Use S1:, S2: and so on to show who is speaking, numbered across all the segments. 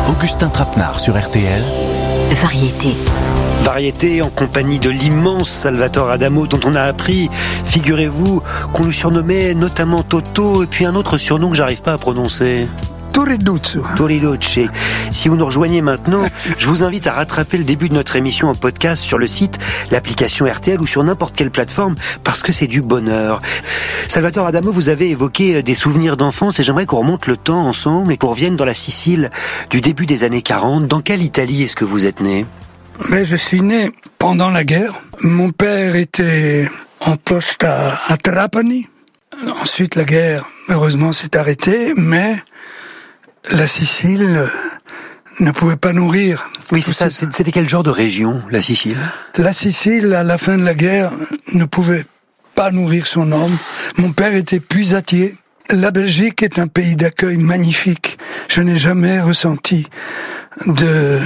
S1: Augustin Trapenard sur RTL.
S2: Variété.
S3: Variété en compagnie de l'immense Salvatore Adamo, dont on a appris, figurez-vous, qu'on lui surnommait notamment Toto, et puis un autre surnom que j'arrive pas à prononcer. Toriducci. Si vous nous rejoignez maintenant, je vous invite à rattraper le début de notre émission en podcast sur le site, l'application RTL ou sur n'importe quelle plateforme, parce que c'est du bonheur. Salvatore Adamo, vous avez évoqué des souvenirs d'enfance et j'aimerais qu'on remonte le temps ensemble et qu'on revienne dans la Sicile du début des années 40. Dans quelle Italie est-ce que vous êtes né ?
S4: Mais je suis né pendant la guerre. Mon père était en poste à Trapani. Ensuite, la guerre, heureusement, s'est arrêtée, mais la Sicile ne pouvait pas nourrir.
S3: Oui, c'est ça. C'était quel genre de région, la Sicile ?
S4: La Sicile, à la fin de la guerre, ne pouvait pas nourrir son homme. Mon père était puisatier. La Belgique est un pays d'accueil magnifique. Je n'ai jamais ressenti de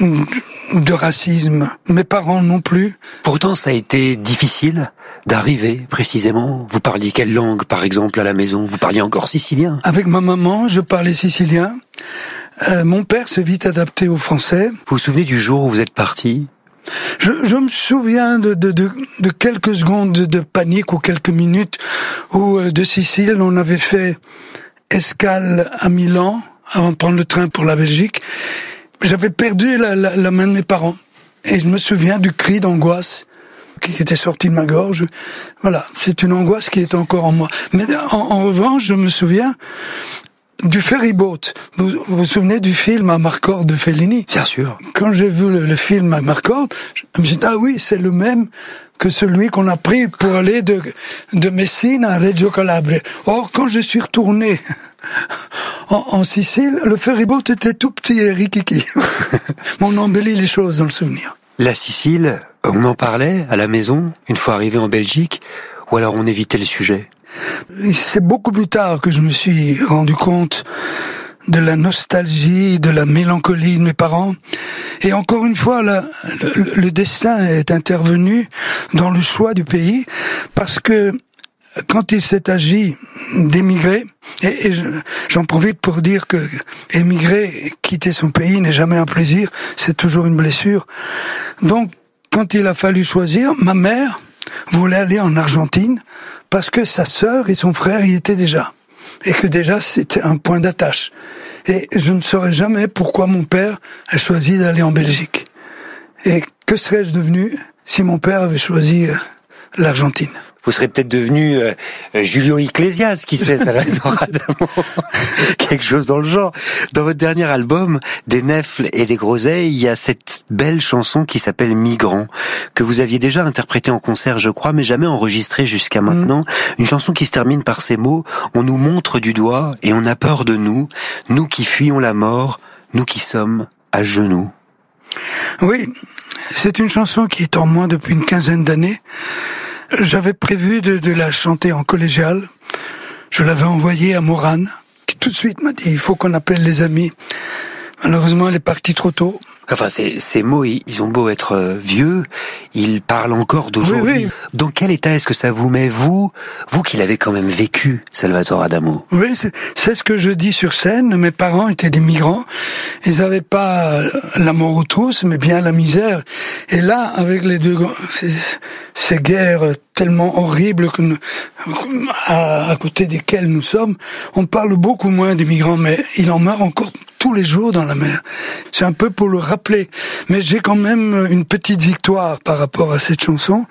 S4: racisme. Mes parents non plus.
S3: Pourtant, ça a été difficile d'arriver, précisément. Vous parliez quelle langue, par exemple, à la maison ? Vous parliez encore sicilien ?
S4: Avec ma maman, je parlais sicilien. Mon père s'est vite adapté au français.
S3: Vous vous souvenez du jour où vous êtes parti ?
S4: Je me souviens de quelques secondes de panique ou quelques minutes où de Sicile on avait fait escale à Milan avant de prendre le train pour la Belgique. J'avais perdu la main de mes parents et je me souviens du cri d'angoisse qui était sorti de ma gorge. Voilà, c'est une angoisse qui est encore en moi. Mais en revanche, je me souviens du ferryboat. Vous vous souvenez du film Amarcord de Fellini ?
S3: Bien sûr.
S4: Quand j'ai vu le film Amarcord, je me suis dit, ah oui, c'est le même que celui qu'on a pris pour aller de Messine à Reggio Calabria. Or, quand je suis retourné en Sicile, le ferryboat était tout petit et rikiki. On embellit les choses dans le souvenir.
S3: La Sicile, on en parlait à la maison, une fois arrivé en Belgique, ou alors on évitait le sujet ?
S4: C'est beaucoup plus tard que je me suis rendu compte de la nostalgie, de la mélancolie de mes parents. Et encore une fois, le destin est intervenu dans le choix du pays, parce que quand il s'est agi d'émigrer, et j'en profite pour dire que émigrer, quitter son pays n'est jamais un plaisir, c'est toujours une blessure. Donc, quand il a fallu choisir, ma mère voulait aller en Argentine parce que sa sœur et son frère y étaient déjà. Et que déjà, c'était un point d'attache. Et je ne saurais jamais pourquoi mon père a choisi d'aller en Belgique. Et que serais-je devenu si mon père avait choisi l'Argentine ?
S3: Vous serez peut-être devenu Julio Iglesias, qui sait, Salvatore Adamo. Quelque chose dans le genre. Dans votre dernier album, Des Nèfles et des Groseilles, il y a cette belle chanson qui s'appelle Migrant, que vous aviez déjà interprétée en concert, je crois, mais jamais enregistrée jusqu'à maintenant. Une chanson qui se termine par ces mots: on nous montre du doigt et on a peur de nous, nous qui fuyons la mort, nous qui sommes à genoux.
S4: Oui, c'est une chanson qui est en moi depuis une quinzaine d'années. J'avais prévu de la chanter en collégiale. Je l'avais envoyée à Morane, qui tout de suite m'a dit, il faut qu'on appelle les amis. Malheureusement, elle est partie trop tôt.
S3: Enfin, ces mots, ils ont beau être vieux, ils parlent encore d'aujourd'hui.
S4: Oui.
S3: Dans quel état est-ce que ça vous met, vous qui l'avez quand même vécu, Salvatore Adamo ?
S4: Oui, c'est ce que je dis sur scène. Mes parents étaient des migrants. Ils n'avaient pas la mort aux trousses, mais bien la misère. Et là, avec les deux, ces guerres tellement horribles à côté desquelles nous sommes, on parle beaucoup moins des migrants, mais il en meurt encore tous les jours dans la mer. C'est un peu pour le rappeler. Mais j'ai quand même une petite victoire par rapport à cette chanson.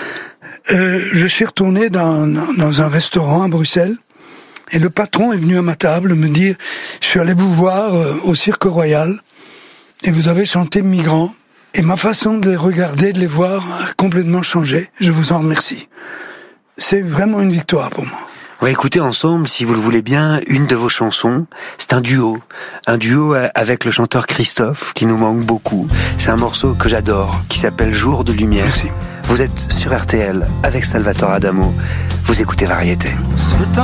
S4: Je suis retourné dans un restaurant à Bruxelles et le patron est venu à ma table me dire « Je suis allé vous voir au Cirque Royal et vous avez chanté Migrant et ma façon de les regarder, de les voir a complètement changé. Je vous en remercie. » C'est vraiment une victoire pour moi.
S3: On va écouter ensemble, si vous le voulez bien, une de vos chansons. C'est un duo avec le chanteur Christophe, qui nous manque beaucoup. C'est un morceau que j'adore, qui s'appelle Jour de lumière.
S4: Merci.
S3: Vous êtes sur RTL avec Salvatore Adamo. Vous écoutez Variété.